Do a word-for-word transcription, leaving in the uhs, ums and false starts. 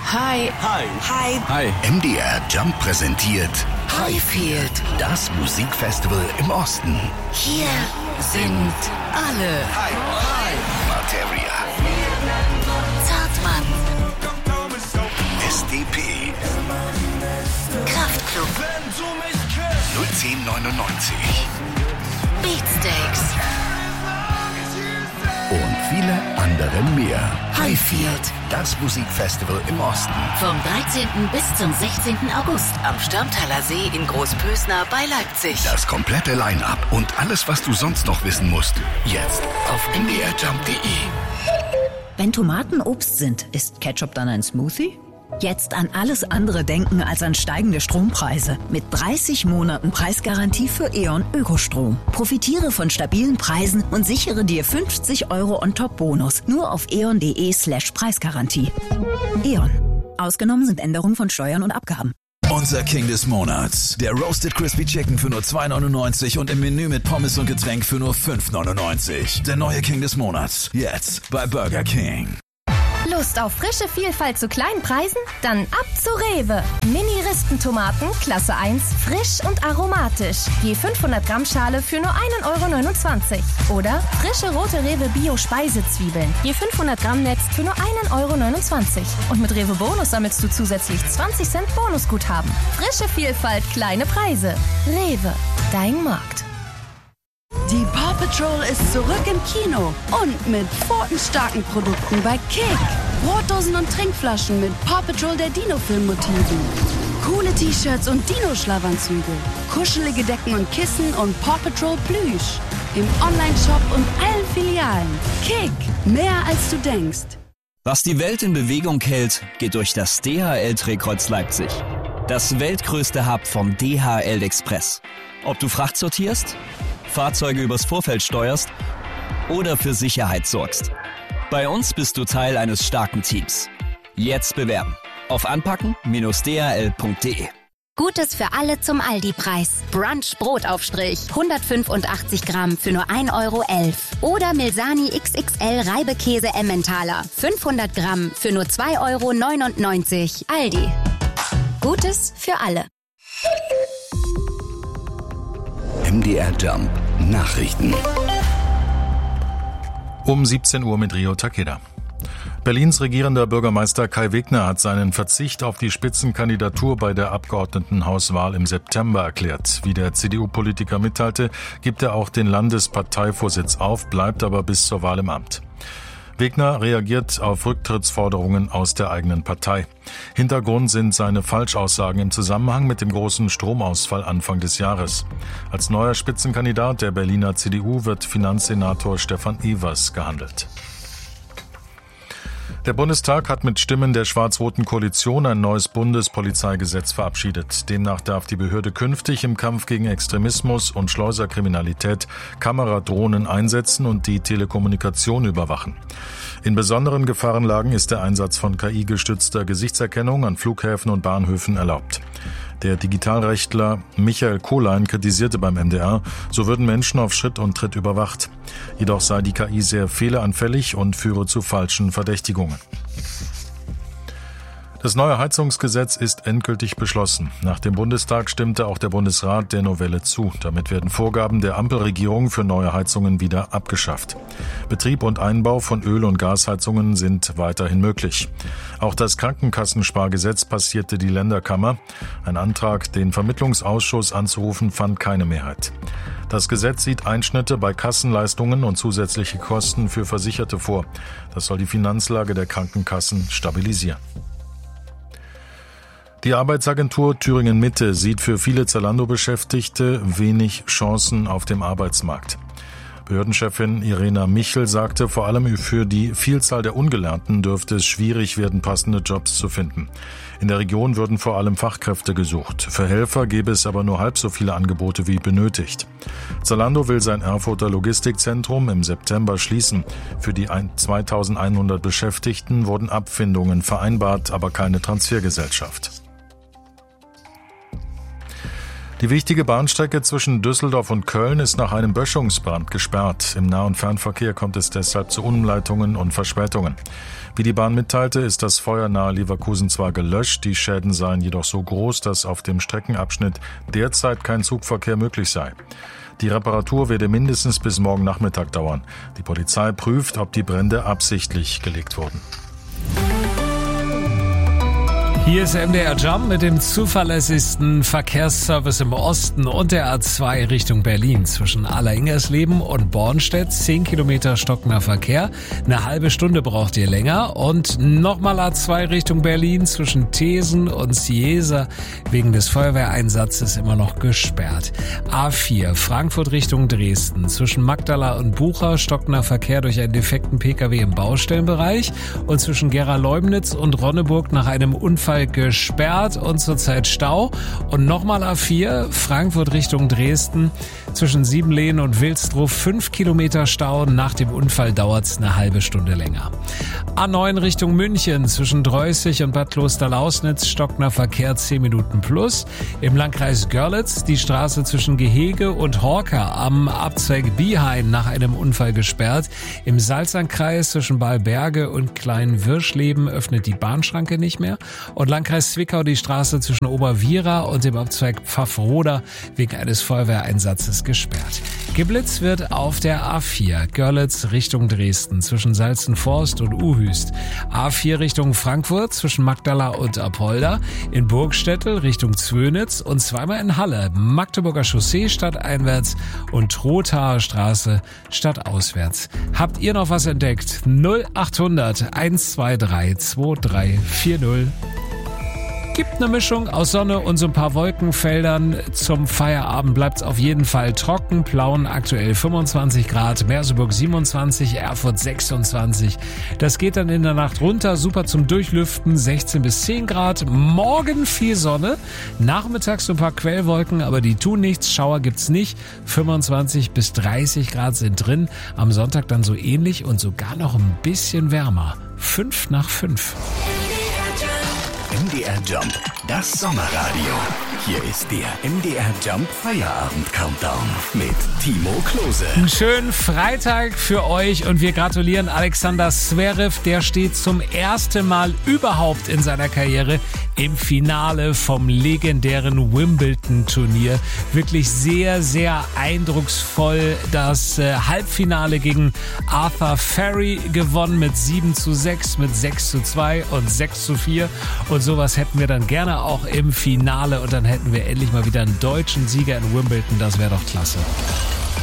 Hi. Hi. Hi. Hi. M D R Jump präsentiert Highfield, das Musikfestival im Osten. hier sind alle. Hi. Hi. Materia. Zartmann, S D P. Kraftklub, null zehn neunundneunzig. Beatsteaks, Und viele andere mehr. Highfield. Das Musikfestival im Osten. Vom dreizehnten bis zum sechzehnten August am Störmtaler See in Großpösner bei Leipzig. Das komplette Line-Up und alles, was du sonst noch wissen musst. Jetzt auf m d r jump punkt d e. Wenn Tomaten Obst sind, ist Ketchup dann ein Smoothie? Jetzt an alles andere denken als an steigende Strompreise. Mit dreißig Monaten Preisgarantie für E.ON Ökostrom. Profitiere von stabilen Preisen und sichere dir fünfzig Euro on-top-Bonus. Nur auf eon.de slash Preisgarantie. E.ON. Ausgenommen sind Änderungen von Steuern und Abgaben. Unser King des Monats. Der Roasted Crispy Chicken für nur zwei neunundneunzig und im Menü mit Pommes und Getränk für nur fünf neunundneunzig. Der neue King des Monats. Jetzt bei Burger King. Lust auf frische Vielfalt zu kleinen Preisen? Dann ab zu Rewe. Mini-Ristentomaten, Klasse eins, frisch und aromatisch. Je fünfhundert Gramm Schale für nur ein Euro neunundzwanzig. Oder frische rote Rewe Bio-Speisezwiebeln. Je fünfhundert Gramm Netz für nur ein Euro neunundzwanzig. Und mit Rewe Bonus sammelst du zusätzlich zwanzig Cent Bonusguthaben. Frische Vielfalt, kleine Preise. Rewe, dein Markt. Die Paw Patrol ist zurück im Kino und mit pfotenstarken Produkten bei Kick. Brotdosen und Trinkflaschen mit Paw Patrol der Dino-Film-Motiven. Coole T-Shirts und Dino-Schlafanzüge. Kuschelige Decken und Kissen und Paw Patrol Plüsch. Im Online-Shop und allen Filialen. Kick, mehr als du denkst. Was die Welt in Bewegung hält, geht durch das D H L-Drehkreuz Leipzig. Das weltgrößte Hub vom D H L Express. Ob du Fracht sortierst, Fahrzeuge übers Vorfeld steuerst oder für Sicherheit sorgst. Bei uns bist du Teil eines starken Teams. Jetzt bewerben auf anpacken Bindestrich d h l punkt d e. Gutes für alle zum Aldi-Preis. Brunch Brotaufstrich, hundertfünfundachtzig Gramm für nur ein Euro elf. Oder Milsani X X L Reibekäse Emmentaler, fünfhundert Gramm für nur zwei Euro neunundneunzig. Aldi. Gutes für alle. M D R Jump Nachrichten. Um siebzehn Uhr mit Rio Takeda. Berlins regierender Bürgermeister Kai Wegner hat seinen Verzicht auf die Spitzenkandidatur bei der Abgeordnetenhauswahl im September erklärt. Wie der C D U-Politiker mitteilte, gibt er auch den Landesparteivorsitz auf, bleibt aber bis zur Wahl im Amt. Wegner reagiert auf Rücktrittsforderungen aus der eigenen Partei. Hintergrund sind seine Falschaussagen im Zusammenhang mit dem großen Stromausfall Anfang des Jahres. Als neuer Spitzenkandidat der Berliner C D U wird Finanzsenator Stefan Evers gehandelt. Der Bundestag hat mit Stimmen der schwarz-roten Koalition ein neues Bundespolizeigesetz verabschiedet. Demnach darf die Behörde künftig im Kampf gegen Extremismus und Schleuserkriminalität Kameradrohnen einsetzen und die Telekommunikation überwachen. In besonderen Gefahrenlagen ist der Einsatz von K I-gestützter Gesichtserkennung an Flughäfen und Bahnhöfen erlaubt. Der Digitalrechtler Michael Kohlein kritisierte beim M D R, so würden Menschen auf Schritt und Tritt überwacht. Jedoch sei die K I sehr fehleranfällig und führe zu falschen Verdächtigungen. Das neue Heizungsgesetz ist endgültig beschlossen. Nach dem Bundestag stimmte auch der Bundesrat der Novelle zu. Damit werden Vorgaben der Ampelregierung für neue Heizungen wieder abgeschafft. Betrieb und Einbau von Öl- und Gasheizungen sind weiterhin möglich. Auch das Krankenkassenspargesetz passierte die Länderkammer. Ein Antrag, den Vermittlungsausschuss anzurufen, fand keine Mehrheit. Das Gesetz sieht Einschnitte bei Kassenleistungen und zusätzliche Kosten für Versicherte vor. Das soll die Finanzlage der Krankenkassen stabilisieren. Die Arbeitsagentur Thüringen Mitte sieht für viele Zalando-Beschäftigte wenig Chancen auf dem Arbeitsmarkt. Behördenchefin Irena Michel sagte, vor allem für die Vielzahl der Ungelernten dürfte es schwierig werden, passende Jobs zu finden. In der Region würden vor allem Fachkräfte gesucht. Für Helfer gäbe es aber nur halb so viele Angebote wie benötigt. Zalando will sein Erfurter Logistikzentrum im September schließen. Für die zweitausendeinhundert Beschäftigten wurden Abfindungen vereinbart, aber keine Transfergesellschaft. Die wichtige Bahnstrecke zwischen Düsseldorf und Köln ist nach einem Böschungsbrand gesperrt. Im Nah- und Fernverkehr kommt es deshalb zu Umleitungen und Verspätungen. Wie die Bahn mitteilte, ist das Feuer nahe Leverkusen zwar gelöscht, die Schäden seien jedoch so groß, dass auf dem Streckenabschnitt derzeit kein Zugverkehr möglich sei. Die Reparatur werde mindestens bis morgen Nachmittag dauern. Die Polizei prüft, ob die Brände absichtlich gelegt wurden. Hier ist M D R Jump mit dem zuverlässigsten Verkehrsservice im Osten und der A zwei Richtung Berlin. Zwischen Alleringgersleben und Bornstedt zehn Kilometer stockender Verkehr. Eine halbe Stunde braucht ihr länger. Und nochmal A zwei Richtung Berlin zwischen Thesen und Ciesa wegen des Feuerwehreinsatzes immer noch gesperrt. A vier Frankfurt Richtung Dresden. Zwischen Magdala und Bucha stockender Verkehr durch einen defekten Pkw im Baustellenbereich. Und zwischen Gera-Leumnitz und Ronneburg nach einem Unfall gesperrt und zurzeit Stau. Und nochmal A vier, Frankfurt Richtung Dresden. Zwischen Siebenlehen und Wilsdruff fünf Kilometer Stau. Nach dem Unfall dauert es eine halbe Stunde länger. A neun Richtung München. Zwischen Dreußig und Bad Klosterlausnitz stockender Verkehr zehn Minuten plus. Im Landkreis Görlitz die Straße zwischen Gehege und Horka am Abzweig Biehain nach einem Unfall gesperrt. Im Salzernkreis zwischen Balberge und Klein-Wirschleben öffnet die Bahnschranke nicht mehr. Und Landkreis Zwickau die Straße zwischen Oberwiera und dem Abzweig Pfaffroda wegen eines Feuerwehreinsatzes gesperrt. Geblitzt wird auf der A vier Görlitz Richtung Dresden zwischen Salzenforst und Uhüst. A vier Richtung Frankfurt zwischen Magdala und Apolda. In Burgstättel Richtung Zwönitz und zweimal in Halle. Magdeburger Chaussee stadteinwärts und Trothaer Straße stadtauswärts. Habt ihr noch was entdeckt? null achthundert eins zwei drei zwei drei vier null. Gibt eine Mischung aus Sonne und so ein paar Wolkenfeldern. Zum Feierabend bleibt es auf jeden Fall trocken. Plauen aktuell fünfundzwanzig Grad, Merseburg siebenundzwanzig, Erfurt sechsundzwanzig. Das geht dann in der Nacht runter, super zum Durchlüften, sechzehn bis zehn Grad. Morgen viel Sonne, nachmittags so ein paar Quellwolken, aber die tun nichts. Schauer gibt's nicht. fünfundzwanzig bis dreißig Grad sind drin. Am Sonntag dann so ähnlich und sogar noch ein bisschen wärmer. Fünf nach fünf. M D R Jump, das Sommerradio. Hier ist der M D R Jump Feierabend Countdown mit Timo Klose. Einen schönen Freitag für euch und wir gratulieren Alexander Zverev. Der steht zum ersten Mal überhaupt in seiner Karriere im Finale vom legendären Wimbledon-Turnier. Wirklich sehr, sehr eindrucksvoll. Das äh, Halbfinale gegen Arthur Ferry gewonnen mit sieben zu sechs, mit sechs zu zwei und sechs zu vier. Und sowas hätten wir dann gerne auch im Finale und dann hätten wir endlich mal wieder einen deutschen Sieger in Wimbledon. Das wäre doch klasse.